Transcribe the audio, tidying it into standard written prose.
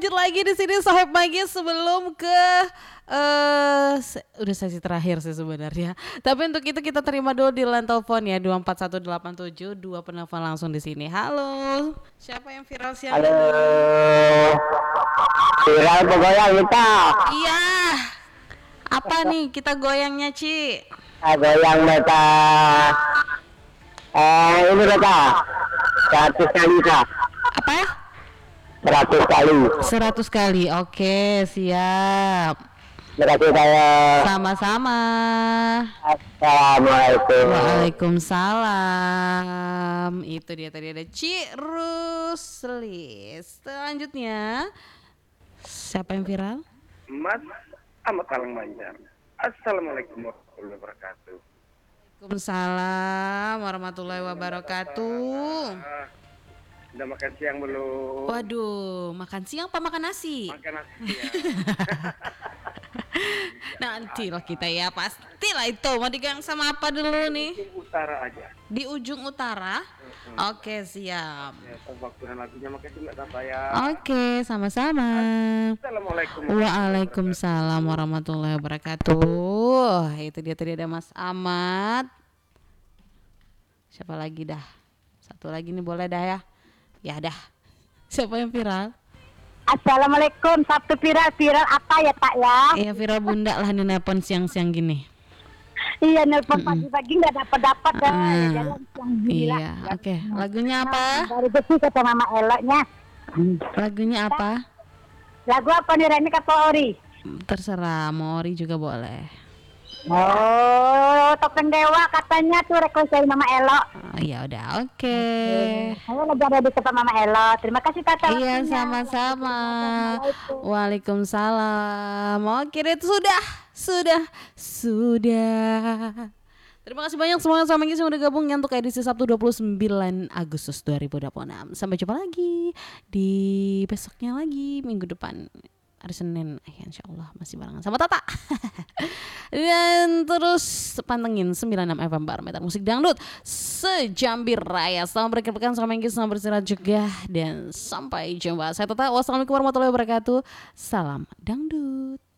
lanjut lagi di sini Sohib Magis sebelum ke udah sesi terakhir sih sebenarnya. Tapi untuk itu kita terima dulu di line telepon ya 24187 dua penelpon langsung di sini. Halo. Siapa yang viral siang ini? Halo. Viral pokoknya kita. Iya. Apa nih kita goyangnya, Ci? Goyang beta. Ini beta. 100 kali kak. Apa? 100 kali. 100 kali. Oke, siap. Terima kasih saya. Sama-sama. Assalamualaikum. Waalaikumsalam. Itu dia tadi ada Ci Ruslis. Selanjutnya siapa yang viral? Mas Ahmad Kalangmanjar. Assalamualaikum warahmatullahi wabarakatuh. Waalaikumsalam warahmatullahi wabarakatuh. Udah makan siang belum? Waduh, makan siang apa makan nasi? Makan nasi ya. Nantilah kita ya, pastilah itu. Mau digang sama apa dulu nih? Ujung utara aja. Di ujung utara? Oke, siap. Ya, waktu dan lagunya makasih Mbak Tata ya. Oke, sama-sama. Assalamualaikum. Waalaikumsalam warahmatullahi wabarakatuh. Itu dia tadi ada Mas Ahmad. Siapa lagi dah? Satu lagi nih boleh dah ya. Ya dah. Siapa yang viral? Assalamualaikum, Sabtu viral apa ya Pak ya? Iya viral bunda lah nih nelpon siang-siang gini. Iya nelpon pagi-pagi nggak dapat dah. Jalan siang gila. Iya, oke. Lagunya apa? Baru bersih kata Mama Eloknya. Lagunya apa? Lagu apa nih Reni kata Ori? Terserah, mau Ori juga boleh. Oh, Topeng Dewa katanya tuh request dari Mama Elok. Oh, ya udah, oke. Saya lagi ada di tempat Mama Elok. Terima kasih Tata. Iya, waktunya. sama-sama. Assalamualaikum. Waalaikumsalam. Oke, itu sudah. Terima kasih banyak semuanya sama yang udah gabung ya untuk edisi Sabtu 29 Agustus 2026. Sampai jumpa lagi di besoknya lagi minggu depan. Hari Senin, insya Allah masih barengan sama Tata. Dan terus pantengin 96 FM Barometer Musik Dangdut sejambir raya. Selamat berakhir pekan, selamat minggu, selamat beristirahat juga. Dan sampai jumpa. Saya Tata, wassalamualaikum warahmatullahi wabarakatuh. Salam Dangdut.